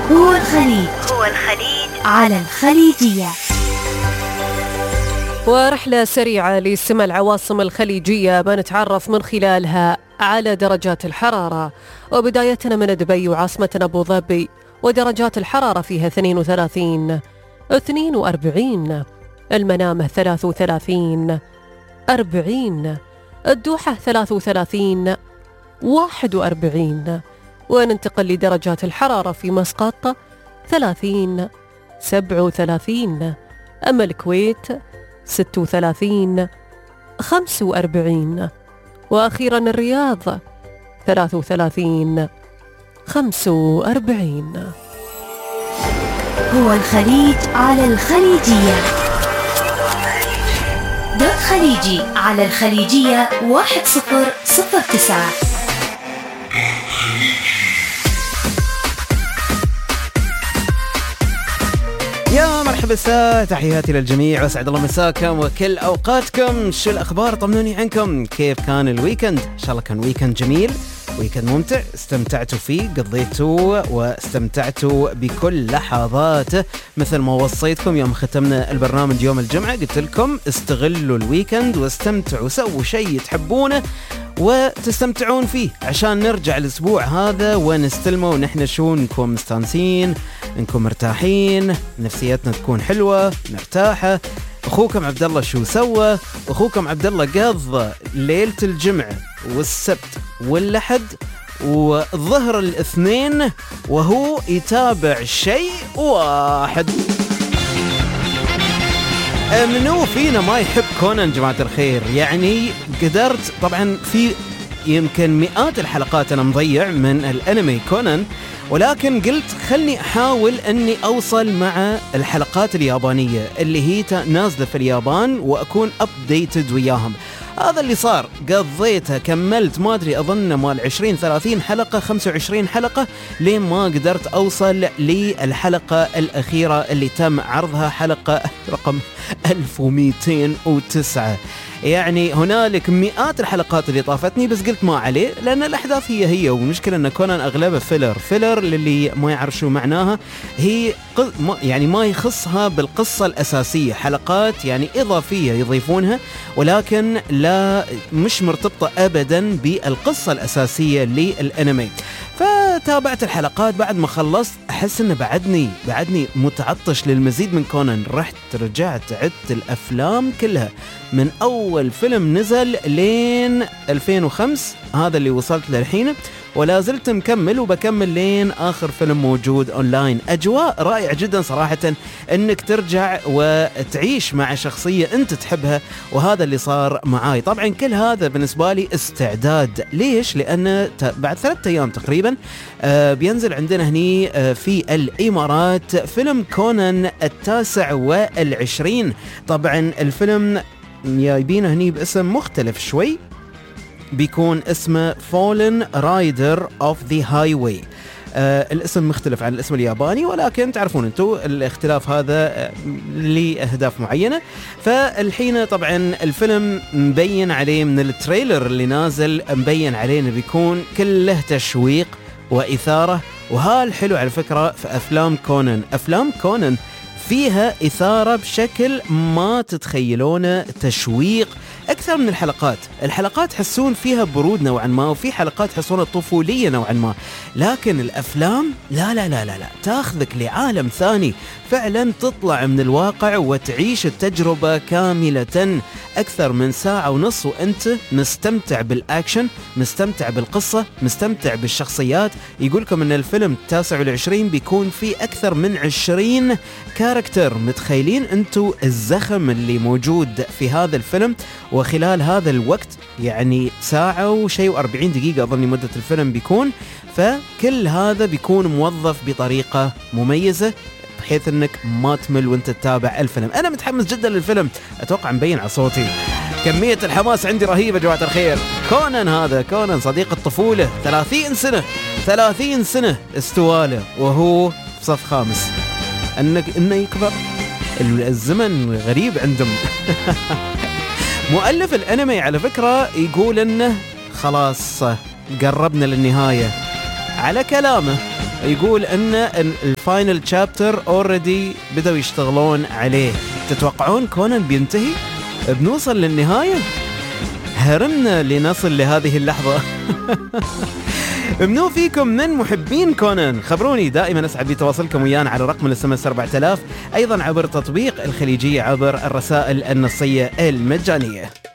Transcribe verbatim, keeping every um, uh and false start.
هو الخليج هو الخليج على الخليجية. ورحلة سريعة لسمع العواصم الخليجية بنتعرف من خلالها على درجات الحرارة، وبدايتنا من دبي وعاصمة أبو ظبي، ودرجات الحرارة فيها اثنين وثلاثين، اثنين وأربعين، المنامة ثلاث وثلاثين، أربعين، الدوحة ثلاث وثلاثين، واحد وأربعين. وننتقل لدرجات الحرارة في مسقط ثلاثين، سبعة وثلاثين، أما الكويت ستة وثلاثين، خمسة وأربعين، وأخيرا الرياض ثلاثة وثلاثين، خمسة وأربعين. هو الخليج على الخليجية. دوت خليجي على الخليجية واحد صفر صفر تسعة. يا مرحبا سا، تحياتي للجميع واسعد الله مساكم وكل اوقاتكم. شو الاخبار؟ طمنوني عنكم، كيف كان الويكند؟ ان شاء الله كان ويكند جميل، ويكند ممتع، استمتعتوا فيه، قضيتوا واستمتعتوا بكل لحظاته مثل ما وصيتكم يوم ختمنا البرنامج يوم الجمعة. قلت لكم استغلوا الويكند واستمتعوا، سووا شيء تحبونه وتستمتعون فيه عشان نرجع الأسبوع هذا ونستلمه ونحن شو نكون مستانسين، نكون مرتاحين، نفسيتنا تكون حلوة مرتاحة. أخوكم عبد الله شو سوى؟ أخوكم عبد الله قضى ليلة الجمعة والسبت والأحد والظهر الاثنين وهو يتابع شيء واحد. منو فينا ما يحب كونان جماعة الخير؟ يعني قدرت طبعا في يمكن مئات الحلقات أنا مضيع من الأنمي كونان، ولكن قلت خلني أحاول أني أوصل مع الحلقات اليابانية اللي هي نازلة في اليابان وأكون أبديتد وياهم. هذا اللي صار، قضيتها كملت ما أدري أظن مال عشرين ثلاثين حلقة، خمسة وعشرين حلقة، لين ما قدرت أوصل للحلقة الأخيرة اللي تم عرضها، حلقة رقم ألف ومئتين وتسعة. يعني هنالك مئات الحلقات اللي طافتني، بس قلت ما عليه لأن الأحداث هي هي، والمشكلة أن كونان أغلبها فيلر. فيلر للي ما يعرف شو معناها، هي يعني ما يخصها بالقصة الأساسية، حلقات يعني إضافية يضيفونها ولكن لا مش مرتبطة أبدا بالقصة الأساسية للأنمي. فتابعت الحلقات، بعد ما خلصت أحس أنه بعدني بعدني متعطش للمزيد من كونان. رحت رجعت عدت الأفلام كلها من أول فيلم نزل لين ألفين وخمسة، هذا اللي وصلت للحين، ولا زلت مكمل وبكمل لين آخر فيلم موجود أونلاين. أجواء رائعة جدا صراحة أنك ترجع وتعيش مع شخصية أنت تحبها، وهذا اللي صار معاي. طبعا كل هذا بالنسبة لي استعداد. ليش؟ لأن بعد ثلاثة أيام تقريبا آه بينزل عندنا هني آه في الإمارات فيلم كونان التاسع والعشرين. طبعا الفيلم جايبينه هني باسم مختلف شوي، بيكون اسمه Fallen Rider of the Highway. آه الاسم مختلف عن الاسم الياباني، ولكن تعرفون انتو الاختلاف هذا آه لأهداف معينة. فالحين طبعا الفيلم مبين عليه من التريلر اللي نازل، مبين عليه انه بيكون كله تشويق وإثارة، وهالحلو على فكرة في أفلام كونان. أفلام كونان فيها إثارة بشكل ما تتخيلونه، تشويق أكثر من الحلقات. الحلقات تحسون فيها برود نوعا ما، وفي حلقات تحسونها طفولية نوعا ما، لكن الأفلام لا لا لا لا لا تاخذك لعالم ثاني، فعلا تطلع من الواقع وتعيش التجربة كاملة أكثر من ساعة ونص، وأنت مستمتع بالأكشن، مستمتع بالقصة، مستمتع بالشخصيات. يقولكم أن الفيلم التاسع والعشرين بيكون فيه أكثر من عشرين كاركتر. متخيلين أنتوا الزخم اللي موجود في هذا الفيلم؟ وخلال هذا الوقت يعني ساعة وشيء وأربعين دقيقة أظن مدة الفيلم بيكون، فكل هذا بيكون موظف بطريقة مميزة بحيث أنك ما تمل وانت تتابع الفيلم. أنا متحمس جدا للفيلم، أتوقع مبين على صوتي، كمية الحماس عندي رهيبة جماعة الخير. كونان هذا كونان صديق الطفولة، ثلاثين سنة ثلاثين سنة استواله وهو في صف خامس. أنك إنه يكبر الزمن غريب عندهم. مؤلف الأنمي على فكرة يقول إنه خلاص قربنا للنهاية. على كلامه يقول ان الفاينل تشابتر اوريدي بدأوا يشتغلون عليه. تتوقعون كونان بينتهي؟ بنوصل للنهاية؟ هرمنا لنصل لهذه اللحظة. منو فيكم من محبين كونان؟ خبروني، دائما أسعد بتواصلكم ويانا على رقم الاس ام اس أربعة آلاف، أيضا عبر تطبيق الخليجية عبر الرسائل النصية المجانية.